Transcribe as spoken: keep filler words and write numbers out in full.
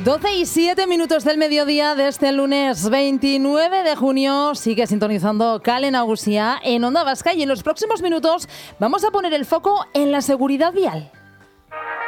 doce y siete minutos del mediodía de este lunes veintinueve de junio. Sigue sintonizando Kale Nagusia en Onda Vasca y en los próximos minutos vamos a poner el foco en la seguridad vial.